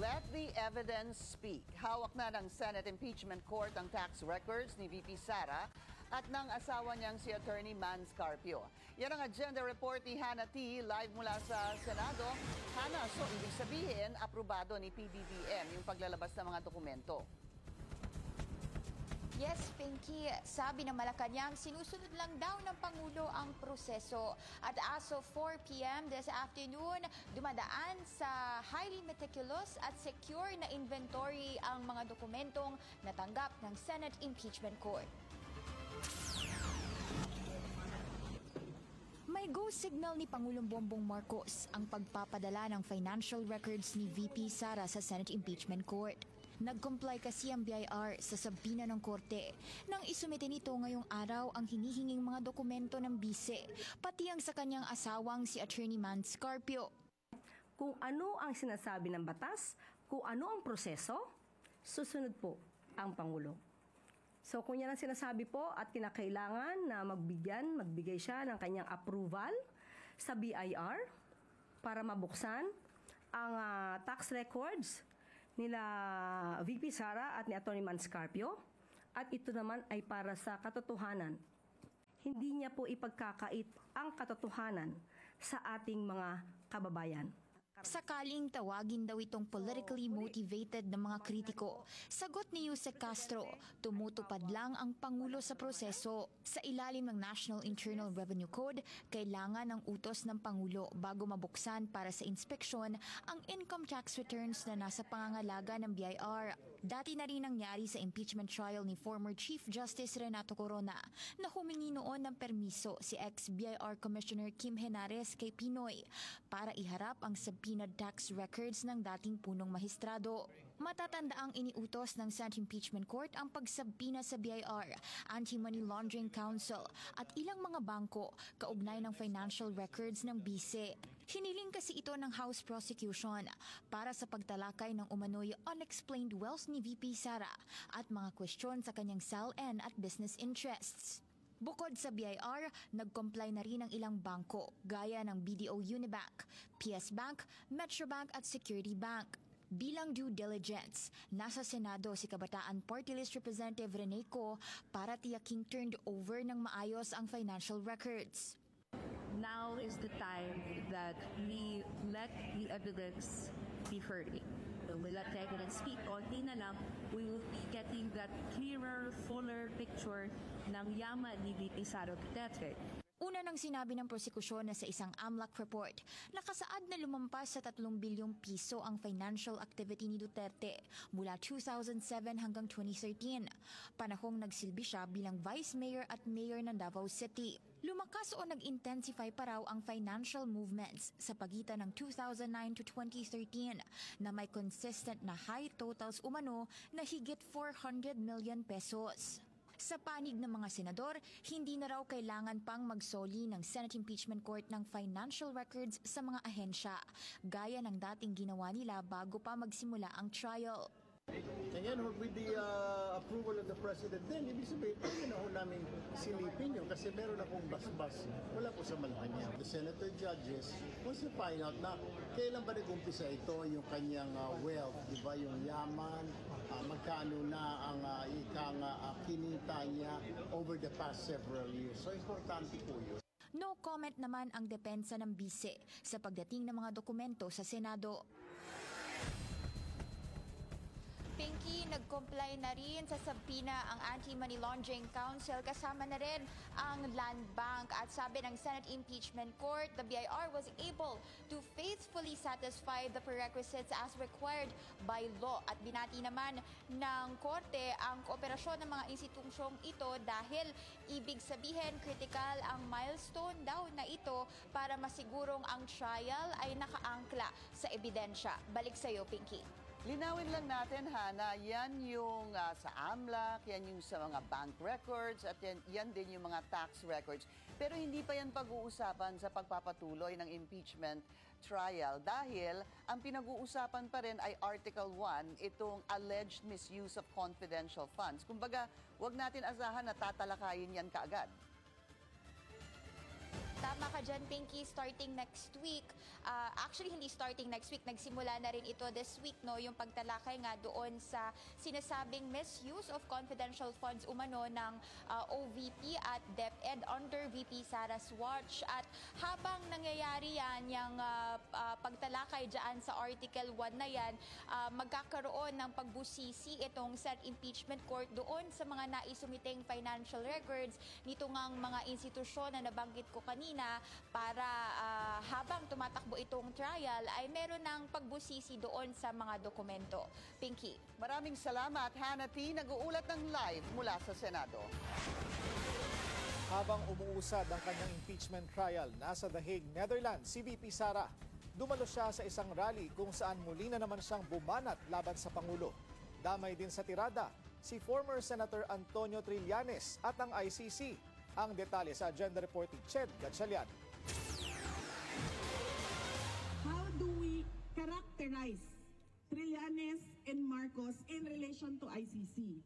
Let the evidence speak. Hawak na ng Senate Impeachment Court ang tax records ni VP Sara at ng asawa niyang si Attorney Man Scarpio. Yan ang agenda report ni Hannah T. live mula sa Senado. Hannah, so ibig sabihin, aprobado ni PBBM yung paglalabas ng mga dokumento. Yes, Pinky. Sabi ng Malacanang, sinusunod lang daw ng Pangulo ang proseso. At as of 4 p.m. this afternoon, dumadaan sa highly meticulous at secure na inventory ang mga dokumentong natanggap ng Senate Impeachment Court. May go signal ni Pangulong Bongbong Marcos ang pagpapadala ng financial records ni VP Sara sa Senate Impeachment Court. Nag-comply kasi ang BIR sa sabina ng korte nang isumite nito ngayong araw ang hinihinging mga dokumento ng bise, pati ang sa kanyang asawang si Attorney Man Scarpio. Kung ano ang sinasabi ng batas, kung ano ang proseso, susunod po ang Pangulo. So kung yan ang sinasabi po at kinakailangan na magbigay siya ng kanyang approval sa BIR para mabuksan ang tax records nila VP Sara at ni Atty. Man Scarpio, at ito naman ay para sa katotohanan. Hindi niya po ipagkakait ang katotohanan sa ating mga kababayan. Sakaling tawagin daw itong politically motivated ng mga kritiko, sagot ni Yusek Castro, tumutupad lang ang Pangulo sa proseso. Sa ilalim ng National Internal Revenue Code, kailangan ng utos ng Pangulo bago mabuksan para sa inspeksyon ang income tax returns na nasa pangangalaga ng BIR. Dati na rin nangyari sa impeachment trial ni former Chief Justice Renato Corona na humingi noon ng permiso si ex-BIR Commissioner Kim Henares kay Pinoy para iharap ang subpoena tax records ng dating punong mahistrado. Matatanda ang iniutos ng Senate Impeachment Court ang pagsubpoena sa BIR, Anti-Money Laundering Council at ilang mga bangko kaugnay ng financial records ng bise. Hiniling kasi ito ng House Prosecution para sa pagtalakay ng umano'y unexplained wealth ni VP Sara at mga kwestiyon sa kanyang SALN at business interests. Bukod sa BIR, nag-comply na rin ang ilang bangko gaya ng BDO Unibank, PS Bank, Metrobank at Security Bank. Bilang due diligence, nasa Senado si Kabataan Party List Representative Rene Co para tiyaking turned over ng maayos ang financial records. Now is the time that we let the evidence be heard. We let the evidence speak. Konti na lang, we will be getting that clearer, fuller picture ng yaman ni VP Sara Duterte. Una nang sinabi ng prosekusyon na sa isang AMLAC report, nakasaad na lumampas sa 3 bilyong piso ang financial activity ni Duterte mula 2007 hanggang 2013, panahong nagsilbi siya bilang Vice Mayor at Mayor ng Davao City. Lumakas o nag-intensify pa raw ang financial movements sa pagitan ng 2009 to 2013 na may consistent na high totals umano na higit 400 million pesos. Sa panig ng mga senador, hindi na raw kailangan pang magsoli ng Senate Impeachment Court ng financial records sa mga ahensya, gaya ng dating ginawa nila bago pa magsimula ang trial. Ngayon, with the approval of the President, then ibig sabihin, pwede na ho namin silipin yun kasi meron akong basbas. Wala po sa Malacanang. The senator judges wants to find out na kailan ba nag-umpisa ito, yung kanyang wealth, di ba, yung yaman, magkano na ang kinita niya over the past several years. So, importante po yun. No comment naman ang depensa ng bise sa pagdating ng mga dokumento sa Senado. Pinky, nag-comply na rin sa subpoena ang Anti-Money Laundering Council, kasama na rin ang Land Bank. At sabi ng Senate Impeachment Court, the BIR was able to faithfully satisfy the prerequisites as required by law. At binati naman ng korte ang kooperasyon ng mga institusyong ito dahil ibig sabihin critical ang milestone daw na ito para masigurong ang trial ay nakaangkla sa ebidensya. Balik sa iyo, Pinky. Linawin lang natin, Hana, yan yung sa AMLAC, yan yung sa mga bank records, at yan din yung mga tax records. Pero hindi pa yan pag-uusapan sa pagpapatuloy ng impeachment trial dahil ang pinag-uusapan pa rin ay Article 1, itong alleged misuse of confidential funds. Kumbaga, wag natin asahan na tatalakayin yan kaagad. Tama ka dyan, Pinky. Starting next week, actually hindi starting next week, nagsimula na rin ito this week, no? Yung pagtalakay nga doon sa sinasabing misuse of confidential funds umano ng OVP at DepEd under VP Sara's watch. At habang nangyayari yan, yung pagtalakay dyan sa Article 1 na yan, magkakaroon ng pagbusisi itong Senate Impeachment Court doon sa mga naisumiting financial records nito ngang mga institusyon na nabanggit ko kanina para habang tumatakbo itong trial ay meron ng pagbusisi doon sa mga dokumento. Pinky. Maraming salamat, Hannah T. Nag-uulat ng live mula sa Senado. Habang umuusad ang kanyang impeachment trial, nasa The Hague, Netherlands, si VP Sara. Dumalo siya sa isang rally kung saan muli na naman siyang bumanat laban sa Pangulo. Damay din sa tirada si former Senator Antonio Trillanes at ang ICC. Ang detalye sa Agenda Report ni Ched Gatchalian. How do we characterize Trillanes and Marcos in relation to ICC?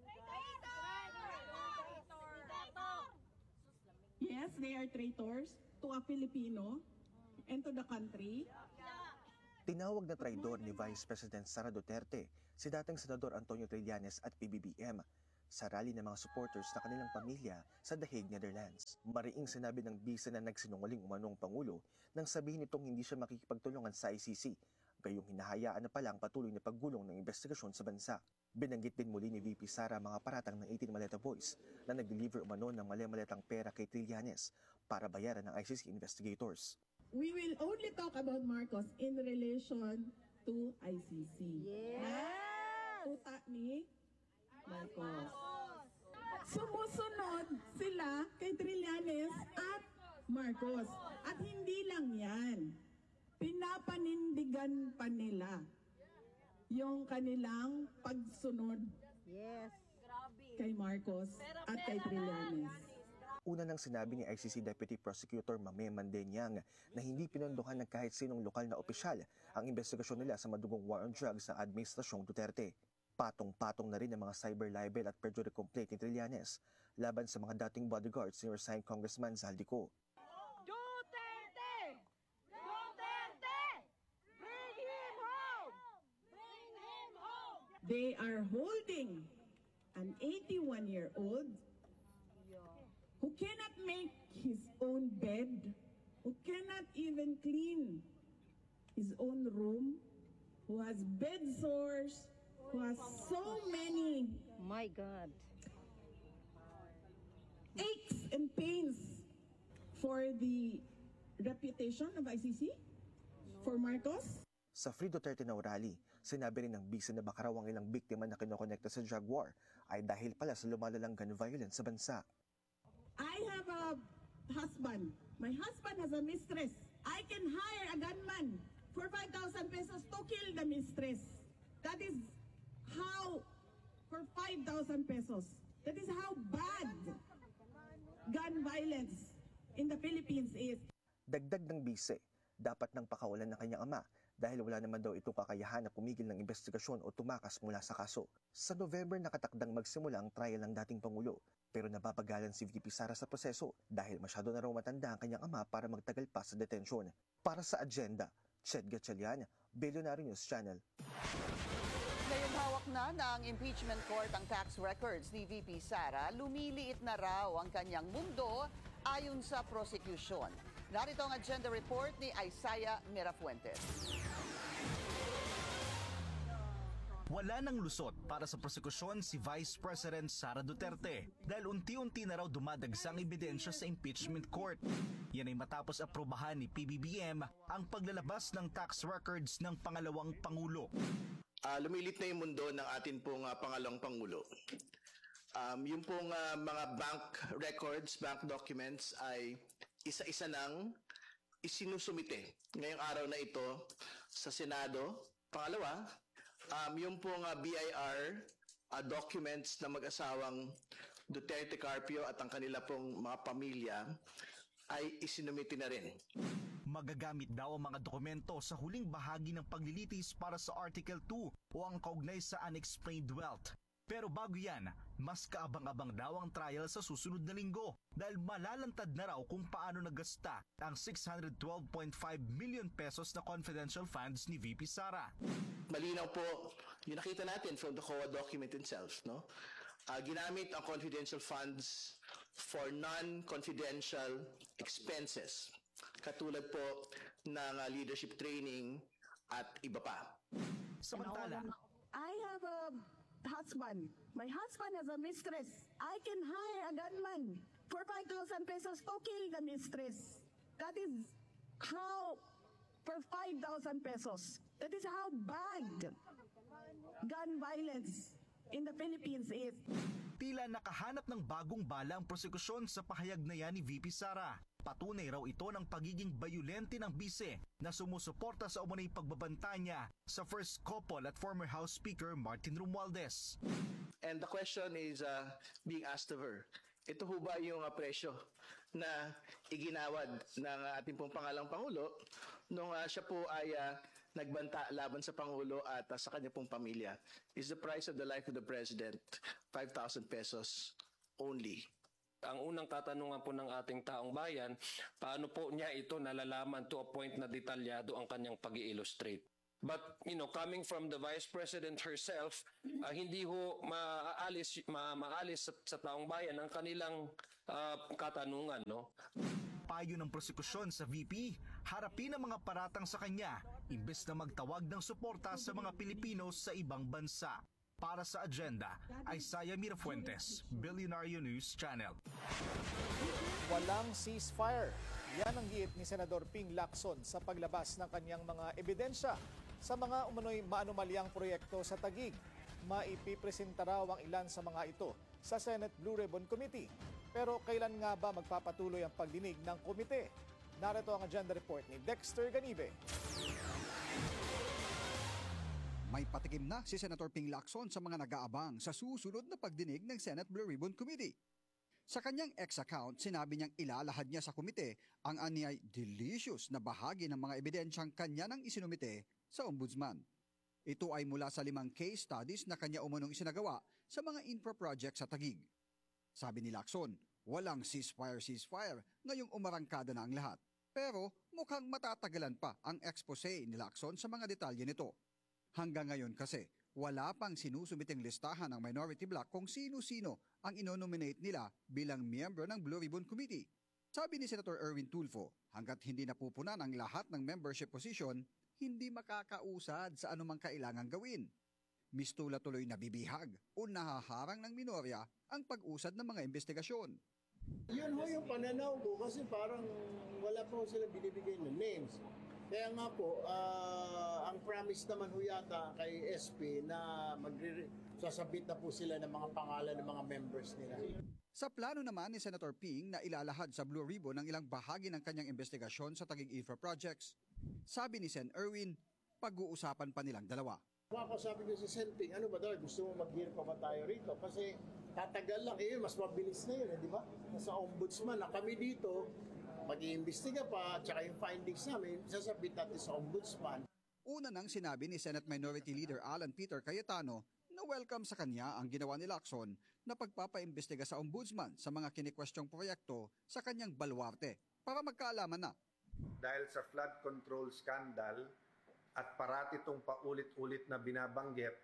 Yes, they are traitors to a Filipino and to the country. Tinawag na traidor ni Vice President Sara Duterte si dating Senador Antonio Trillanes at PBBM sa rally ng mga supporters na kanilang pamilya sa The Hague, Netherlands. Mariing sinabi ng bisa na nagsinungaling umanong Pangulo nang sabihin nitong hindi siya makikipagtulungan sa ICC, gayong hinahayaan na palang patuloy na paggulong ng investigasyon sa bansa. Binanggit din muli ni VP Sara mga paratang ng 18 Maleta Boys na nag-deliver umano ng mali-maletang pera kay Trillanes para bayaran ng ICC investigators. We will only talk about Marcos in relation to ICC. Yeah! Tuta ni Marcos. Sumusunod sila kay Trillanes at Marcos. At hindi lang yan. Pinapanindigan pa nila yung kanilang pagsunod kay Marcos at kay Trillanes. Una nang sinabi ni ICC Deputy Prosecutor Mame Mandenyang na hindi pinondohan ng kahit sinong lokal na opisyal ang investigasyon nila sa madugong war on drugs sa Administrasyong Duterte. Patong-patong na rin ang mga cyber libel at perjury complaint ni Trillanes laban sa mga dating bodyguards ni resigned Congressman Zaldico. Duterte! Duterte! Bring him home! Bring him home! They are holding an 81-year-old who cannot make his own bed, who cannot even clean his own room, who has bed sores, who has so many My God. aches and pains for the reputation of ICC, for Marcos. Sa Free Duterte Now rally, sinabi rin ng bisa na baka raw ang ilang biktima na kinokonekta sa drug war ay dahil pala sa lumalalang gun violence sa bansa. I have a husband. My husband has a mistress. I can hire a gunman for 5,000 pesos to kill the mistress. That is how, for 5,000 pesos, that is how bad gun violence in the Philippines is. Dagdag ng bise, dapat nang pakawalan ng kanyang ama dahil wala naman daw itong kakayahan na pumigil ng investigasyon o tumakas mula sa kaso. Sa November nakatakdang magsimula ang trial ng dating Pangulo, pero nababagalan si VP Sara sa proseso dahil masyado na raw matanda ang kanyang ama para magtagal pa sa detensyon. Para sa agenda, Ched Gatchalian, Billionaire News Channel. Ngayong hawak na ng impeachment court ang tax records ni VP Sara, lumiliit na raw ang kanyang mundo ayon sa prosecution. Narito ang agenda report ni Isaiah Mirafuentes. Wala nang lusot para sa prosekusyon si Vice President Sara Duterte dahil unti-unti na raw dumadagsang ebidensya sa impeachment court. Yan ay matapos aprobahan ni PBBM ang paglalabas ng tax records ng pangalawang Pangulo. Lumilit na yung mundo ng atin pong pangalawang Pangulo. Yung pong mga bank records, bank documents ay isa-isa nang isinusumite ngayong araw na ito sa Senado. Pangalawa, yung pong BIR documents na mag-asawang Duterte Carpio at ang kanila pong mga pamilya ay isinumite na rin. Magagamit daw ang mga dokumento sa huling bahagi ng paglilitis para sa Article 2 o ang kaugnay sa unexplained wealth. Pero bago yan, mas kaabang-abang daw ang trial sa susunod na linggo dahil malalantad na raw kung paano nagasta ang 612.5 million pesos na confidential funds ni VP Sara. Malinaw po, yung nakita natin from the COA document itself, no? Ginamit ang confidential funds for non-confidential expenses, katulad po ng leadership training at iba pa. Samantala, I have a husband. My husband has a mistress. I can hire a gunman for 5,000 pesos to kill the mistress. That is how, for 5,000 pesos, that is how bad gun violence in the Philippines is. tila nakahanap ng bagong bala ang prosekusyon sa pahayag na yan ni VP Sara. Patunay raw ito ng pagiging bayulente ng bise na sumusuporta sa umunay pagbabanta niya sa first couple at former House Speaker Martin Romualdez. And the question is being asked of her. Ito ho ba yung presyo na iginawad ng ating pong pangalang Pangulo nung siya po ay nagbanta laban sa Pangulo at sa kanya pong pamilya? Is the price of the life of the President 5,000 pesos only? Ang unang katanungan po ng ating taong bayan, paano po niya ito nalalaman to a point na detalyado ang kanyang pag-i-illustrate? But, coming from the Vice President herself, hindi ho maalis sa taong bayan ang kanilang katanungan, no? Payo ng prosekusyon sa VP, harapin ang mga paratang sa kanya, imbes na magtawag ng suporta sa mga Pilipino sa ibang bansa. Para sa agenda, Isaiah Mirafuentes, Billionaire News Channel. Walang ceasefire. Yan ang giit ni Senador Ping Lacson sa paglabas ng kanyang mga ebidensya sa mga umano'y maanumalyang proyekto sa Taguig. Maipipresenta raw ang ilan sa mga ito sa Senate Blue Ribbon Committee. Pero kailan nga ba magpapatuloy ang pagdinig ng komite? Narito ang agenda report ni Dexter Ganibe. May patikim na si Senator Ping Lacson sa mga nag-aabang sa susunod na pagdinig ng Senate Blue Ribbon Committee. Sa kanyang X-account, sinabi niyang ilalahad niya sa komite ang anyay delicious na bahagi ng mga ebidensyang kanya nang isinumite sa Ombudsman. Ito ay mula sa 5 case studies na kanya umunong isinagawa sa mga infra projects sa Taguig. Sabi ni Lacson, walang ceasefire ngayong umarangkada na ang lahat. Pero mukhang matatagalan pa ang expose ni Lacson sa mga detalye nito. Hanggang ngayon kasi, wala pang sinusumiting listahan ng minority bloc kung sino-sino ang inonominate nila bilang miyembro ng Blue Ribbon Committee. Sabi ni Senator Erwin Tulfo, hanggat hindi napupunan ang lahat ng membership position, hindi makakausad sa anumang kailangang gawin. Mistula tuloy na bibihag o nahaharang ng minorya ang pag-usad ng mga investigasyon. Yun ho yung pananaw ko kasi parang wala po sila binibigay ng names. Kaya nga po, ang promise naman ho yata kay SP na sasabit na po sila ng mga pangalan ng mga members nila. Sa plano naman ni Senator Ping na ilalahad sa Blue Ribbon ang ilang bahagi ng kanyang investigasyon sa Taguig Infra Projects, sabi ni Sen Erwin, pag-uusapan pa nilang dalawa. Ako sabi ko si Sen Ping, ano ba daw, gusto mo mag-hear pa ba tayo rito? Kasi tatagal lang, mas mabilis na yun, di ba? Nasa Ombudsman na kami dito, mag-iimbestiga pa, tsaka yung findings namin, sasabit natin sa Ombudsman. Una nang sinabi ni Senate Minority Leader Alan Peter Cayetano na welcome sa kanya ang ginawa ni Lacson na pagpapaimbestiga sa Ombudsman sa mga kinikwestiyong proyekto sa kanyang baluarte para magkaalaman na. Dahil sa flood control scandal at parati itong paulit-ulit na binabanggit,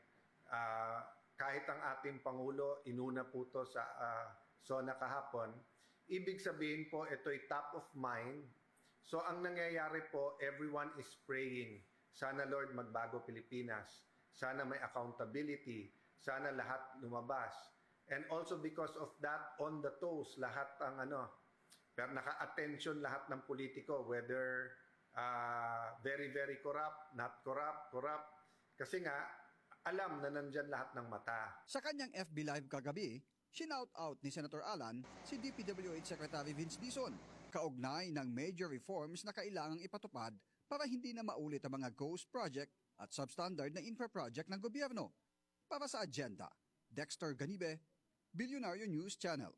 kahit ang ating Pangulo inuna po ito sa SONA kahapon, ibig sabihin po, ito'y top of mind. So ang nangyayari po, everyone is praying. Sana Lord magbago Pilipinas. Sana may accountability. Sana lahat lumabas. And also because of that, on the toes, lahat ang pero naka-attention lahat ng politiko, whether very, very corrupt, not corrupt, corrupt. Kasi nga, alam na nandyan lahat ng mata. Sa kanyang FB Live kagabi, shinout out ni Senator Alan si DPWH Secretary Vince Dizon, kaugnay ng major reforms na kailangang ipatupad para hindi na maulit ang mga ghost project at substandard na infra project ng gobyerno. Para sa agenda, Dexter Ganibe, Billionaire News Channel.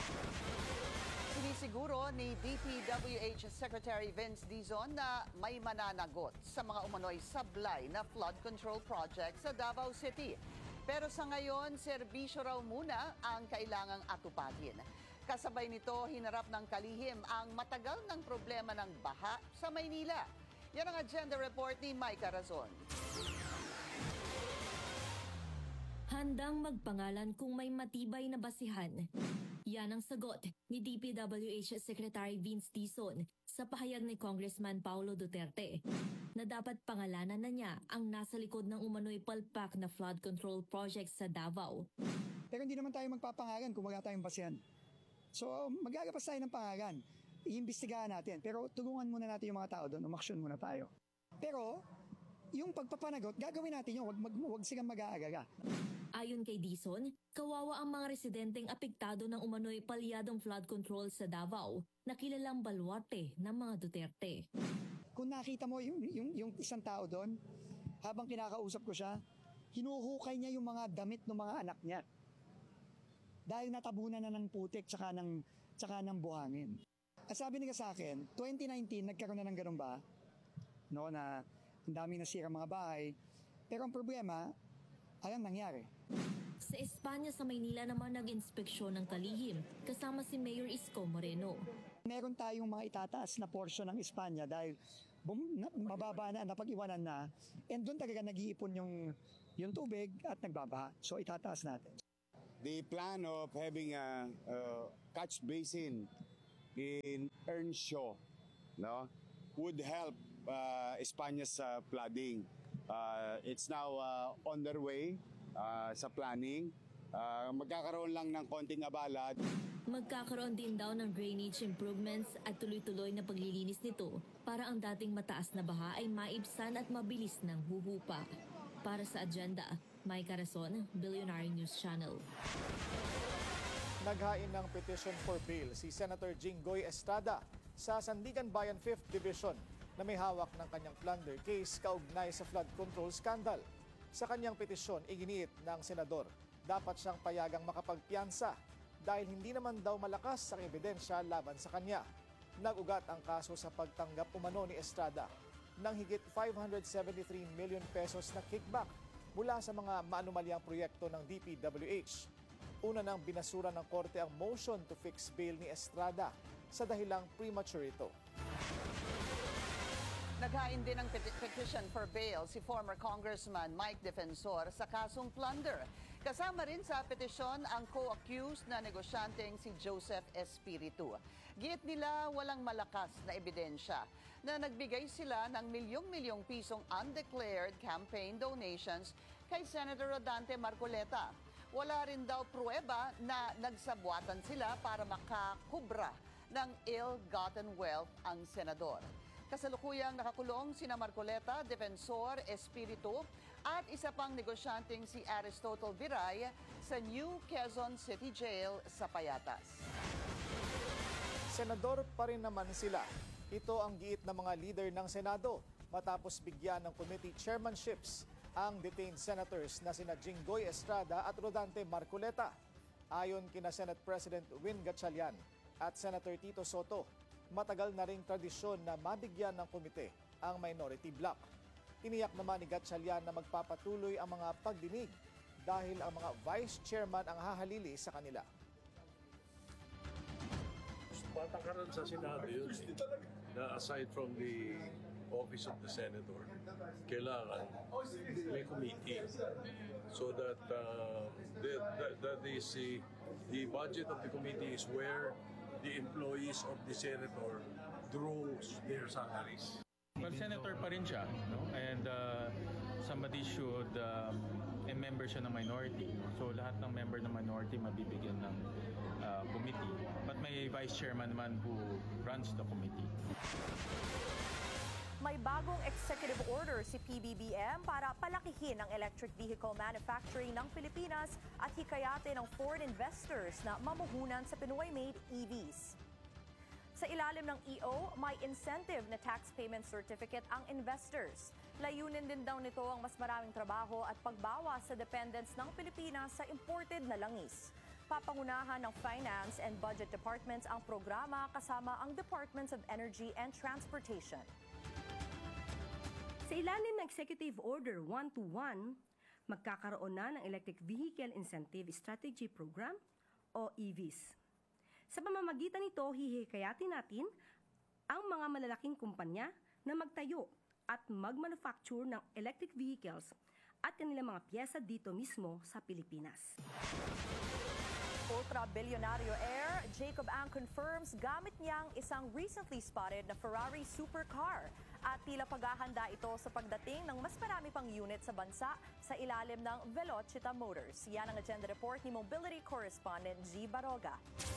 Sinisiguro ni DPWH Secretary Vince Dizon na may mananagot sa mga umano'y sablay na flood control project sa Davao City. Pero sa ngayon, serbisyo raw muna ang kailangang atupatin. Kasabay nito, hinarap ng kalihim ang matagal ng problema ng baha sa Maynila. Yan ang agenda report ni Mike Arazon. Handang magpangalan kung may matibay na basihan. Yan ang sagot ni DPWH Secretary Vince Dizon sa pahayag ni Congressman Paulo Duterte na dapat pangalanan na niya ang nasa likod ng umano'y palpak na flood control project sa Davao. Pero hindi naman tayo magpapangalan kung wala tayong basihan. So magagapas tayo ng pangalan, iimbestigahan natin, pero tulungan muna natin yung mga tao doon, umaksyon muna tayo. Pero yung pagpapanagot, gagawin natin yun, wag silang mag-aagala. Ayon kay Dizon, kawawa ang mga residenteng apektado ng umano'y palyadong flood control sa Davao na kilalang baluarte ng mga Duterte. Kung nakita mo yung isang tao doon, habang kinakausap ko siya, hinuhukay niya yung mga damit ng mga anak niya. Dahil natabunan na ng putik tsaka ng buhangin. At sabi nila sa akin, 2019 nagkaroon na ng ganun ba? No, na ang daming nasira mga bahay. Pero ang problema, alam nangyari. Sa Espanya sa Maynila naman nag-inspeksyon ng kalihim kasama si Mayor Isko Moreno. Meron tayong mga itataas na porsyon ng Espanya dahil mababa na, napag-iwanan na, and doon talaga nag-iipon yung tubig at nagbabaha. So itataas natin. The plan of having a catch basin in Earnshaw, no, would help Espana's flooding. It's now on their way sa planning. Magkakaroon lang ng konting abala. Magkakaroon din daw ng drainage improvements at tuloy-tuloy na paglilinis nito para ang dating mataas na baha ay maibsan at mabilis ng huhupa. Para sa agenda, Mike Arazon, Billionaire News Channel. Naghain ng petition for bail si Senator Jinggoy Estrada sa Sandigan Bayan 5th Division na may hawak ng kanyang plunder case kaugnay sa flood control scandal. Sa kanyang petisyon, iginiit ng senador, dapat siyang payagang makapagpiyansa dahil hindi naman daw malakas ang ebidensya laban sa kanya. Nag-ugat ang kaso sa pagtanggap umano ni Estrada ng higit 573 million pesos na kickback mula sa mga maanumalyang proyekto ng DPWH. Una nang binasura ng korte ang motion to fix bail ni Estrada sa dahilang premature ito. Naghain din ng petition for bail si former Congressman Mike Defensor sa kasong plunder. Kasama rin sa petisyon ang co-accused na negosyanteng si Joseph Espiritu. Giit nila walang malakas na ebidensya na nagbigay sila ng milyong-milyong pisong undeclared campaign donations kay Senator Rodante Marcoleta. Wala rin daw pruweba na nagsabwatan sila para makakubra ng ill-gotten wealth ang senador. Kasalukuyang nakakulong sina Marcoleta, Defensor, Espiritu at isa pang negosyanteng si Aristotle Viray sa New Quezon City Jail sa Payatas. Senador pa rin naman sila. Ito ang giit ng mga leader ng Senado matapos bigyan ng committee chairmanships ang detained senators na sina Jinggoy Estrada at Rodante Marcoleta. Ayon kina Senate President Win Gatchalian at Senator Tito Soto, matagal na ring tradisyon na mabigyan ng komite ang minority bloc. Tiniyak naman ni Gatchalian na magpapatuloy ang mga pagdinig dahil ang mga vice chairman ang hahalili sa kanila. Patakaran sa Senado yun na aside from the office of the senator, kailangan may committee so that that is the budget of the committee is where the employees of the senator draws their salaries. Well, senator pa rin siya, no? And somebody should member siya ng minority. So lahat ng member ng minority mabibigyan ng committee. But may vice chairman naman who runs the committee. May bagong executive order si PBBM para palakihin ang electric vehicle manufacturing ng Pilipinas at hikayatin ng foreign investors na mamuhunan sa Pinoy-made EVs. Sa ilalim ng EO, may incentive na tax payment certificate ang investors. Layunin din daw nito ang mas maraming trabaho at pagbawas sa dependence ng Pilipinas sa imported na langis. Papangunahan ng Finance and Budget Departments ang programa kasama ang Departments of Energy and Transportation. Sa ilalim ng Executive Order 121, magkakaroon na ng Electric Vehicle Incentive Strategy Program o EVs. Sa pamamagitan nito, hihikayatin natin ang mga malalaking kumpanya na magtayo at mag-manufacture ng electric vehicles at kanilang mga piyesa dito mismo sa Pilipinas. Ultra-bilyonaryo heir Jacob Ang confirms gamit niyang isang recently spotted na Ferrari supercar at tila paghahanda ito sa pagdating ng mas marami pang unit sa bansa sa ilalim ng Velocita Motors. Yan ang agenda report ni Mobility Correspondent G. Baroga.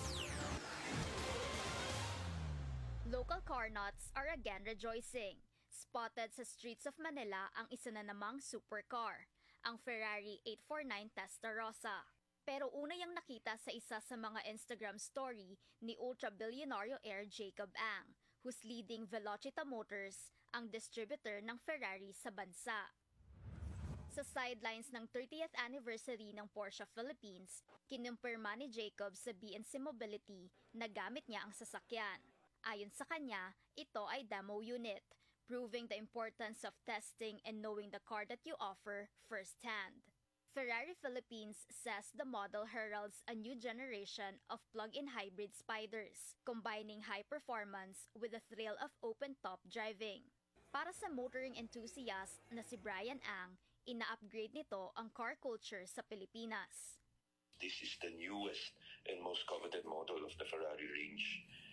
Local car nuts are again rejoicing. Spotted sa streets of Manila ang isa na namang supercar, ang Ferrari 849 Testarossa. Pero una yang nakita sa isa sa mga Instagram story ni ultra-bilyonaryo heir Jacob Ang, who's leading Velocita Motors, ang distributor ng Ferrari sa bansa. Sa sidelines ng 30th anniversary ng Porsche Philippines, kinumpirma ni Jacob sa BNC Mobility na gamit niya ang sasakyan. Ayon sa kanya, ito ay demo unit, proving the importance of testing and knowing the car that you offer firsthand. Ferrari Philippines says the model heralds a new generation of plug-in hybrid spiders, combining high performance with the thrill of open-top driving. Para sa motoring enthusiast na si Brian Ang, ina-upgrade nito ang car culture sa Pilipinas. This is the newest and most coveted model of the Ferrari range.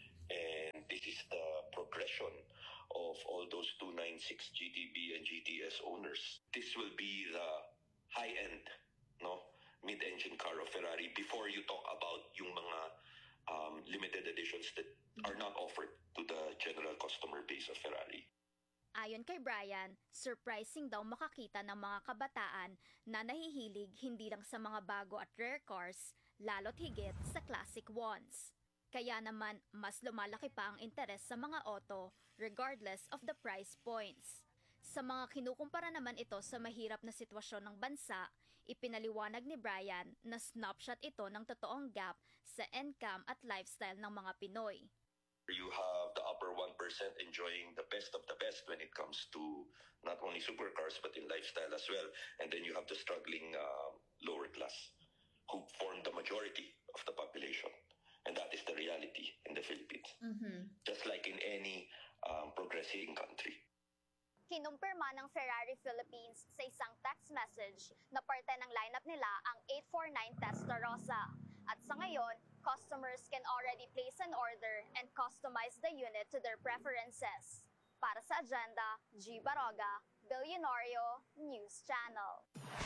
And this is the progression of all those 296 GTB and GTS owners. This will be the high-end, mid-engine car of Ferrari before you talk about yung mga limited editions that are not offered to the general customer base of Ferrari. Ayon kay Brian, surprising daw makakita ng mga kabataan na nahihilig hindi lang sa mga bago at rare cars, lalo't higit sa classic ones. Kaya naman, mas lumalaki pa ang interes sa mga auto regardless of the price points. Sa mga kinukumpara naman ito sa mahirap na sitwasyon ng bansa, ipinaliwanag ni Brian na snapshot ito ng totoong gap sa income at lifestyle ng mga Pinoy. You have the upper 1% enjoying the best of the best when it comes to not only supercars but in lifestyle as well. And then you have the struggling lower class who form the majority of the population. And that is the reality in the Philippines. Just like in any progressing country. Kinumpirma ng Ferrari Philippines sa isang text message na parte ng lineup nila ang 849 Testarossa. At sa ngayon, customers can already place an order and customize the unit to their preferences. Para sa agenda, G. Baroga, Bilyonaryo News Channel.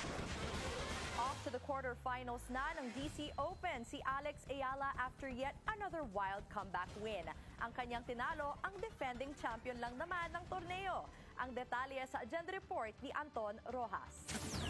Off to the quarterfinals na ng DC Open si Alex Ayala after yet another wild comeback win. Ang kanyang tinalo ang defending champion lang naman ng torneo. Ang detalye sa agenda report ni Anton Rojas.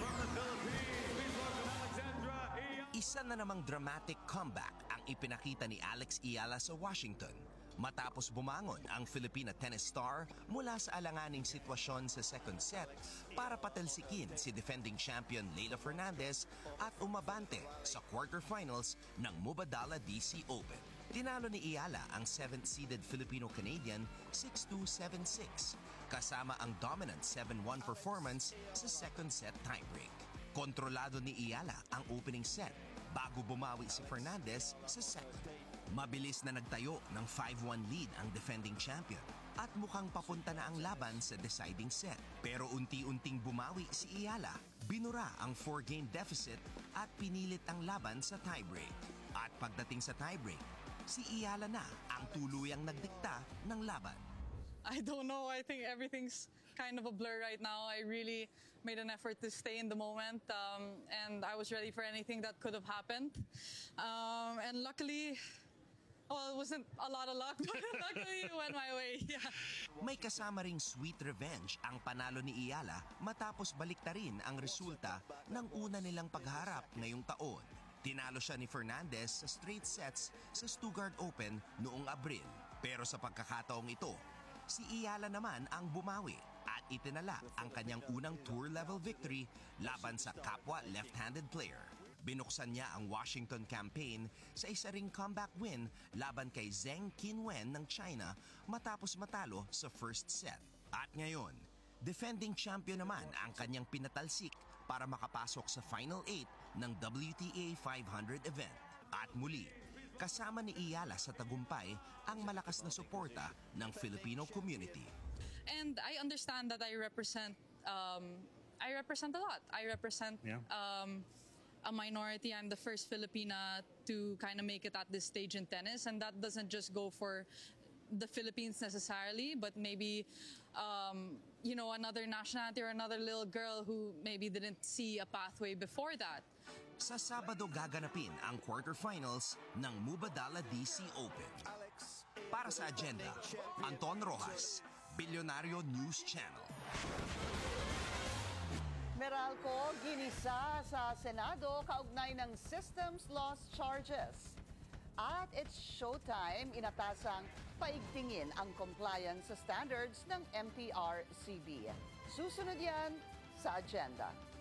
Isa na namang dramatic comeback ang ipinakita ni Alex Ayala sa Washington matapos bumangon ang Filipina tennis star mula sa alanganing sitwasyon sa second set para patalsikin si defending champion Leylah Fernandez at umabante sa quarterfinals ng Mubadala DC Open. Tinalo ni Ayala ang 7th-seeded Filipino-Canadian 6-2, 7-6 kasama ang dominant 7-1 performance sa second set tiebreak. Kontrolado ni Ayala ang opening set bago bumawi si Fernandez sa second. Mabilis na nagtayo ng 5-1 lead ang defending champion at mukhang papunta na ang laban sa deciding set. Pero unti-unting bumawi si Ayala, binura ang 4-game deficit at pinilit ang laban sa tiebreak. At pagdating sa tiebreak, si Ayala na ang tuluyang nagdikta ng laban. I don't know. I think everything's kind of a blur right now. I really made an effort to stay in the moment, and I was ready for anything that could have happened. And luckily, well, it wasn't a lot of luck, but luckily it went my way. Yeah. May kasama ring sweet revenge ang panalo ni Ayala matapos baliktarin ang resulta ng una nilang pagharap ngayong taon. Tinalo siya ni Fernandez sa straight sets sa Stuttgart Open noong Abril. Pero sa pagkakataong ito, si Ayala naman ang bumawi at itinala ang kanyang unang tour-level victory laban sa kapwa left-handed player. Binuksan niya ang Washington campaign sa isa ring comeback win laban kay Zheng Qinwen ng China matapos matalo sa first set. At ngayon, defending champion naman ang kanyang pinatalsik para makapasok sa Final 8 ng WTA 500 event. At muli, kasama ni Iyala sa tagumpay ang malakas na suporta ng Filipino community. And I understand that I represent a lot. I represent a minority. I'm the first Filipina to kind of make it at this stage in tennis, and that doesn't just go for the Philippines necessarily, but maybe another nationality or another little girl who maybe didn't see a pathway before that. Sa Sabado gaganapin ang quarterfinals ng Mubadala DC Open. Para sa agenda, Anton Rojas, Bilyonaryo News Channel. Meralco, ginisa sa Senado kaugnay ng systems loss charges. At it's showtime, inatasang paigtingin ang compliance sa standards ng MTRCB. Susunod yan sa agenda.